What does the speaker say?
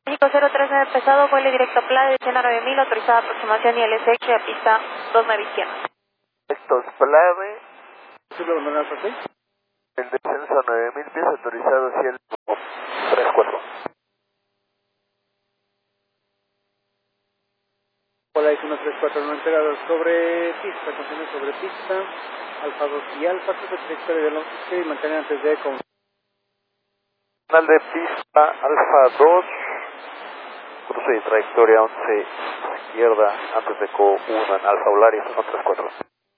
México 039 pesado, vuele directo a Playa, dirección a 9000, autorizada aproximación ILSX a pista 29 izquierda. Estos Plave, ¿Sí lo abandonan a 6? el descenso a 9000 pies, autorizado cielo 34. Hola, es 134, no entregado sobre pista, continúa sobre pista, Alfa 2 y Alfa, su trayectoria de longitud y mantener antes de con... Final de pista, Alfa 2, cruce y trayectoria 11 izquierda, antes de CO1 en Alfa Olaris 134.